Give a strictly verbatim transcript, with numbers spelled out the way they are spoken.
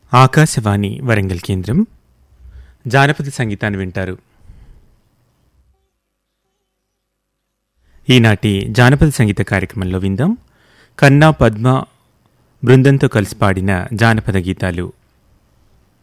ఆకాశవాణి వరంగల్ కేంద్రం జానపద సంగీతాన్ని వింటారు. ఈనాటి జానపద సంగీత కార్యక్రమంలో విందాం కన్నా పద్మ బృందంతో కలిసి పాడిన జానపద గీతాలు.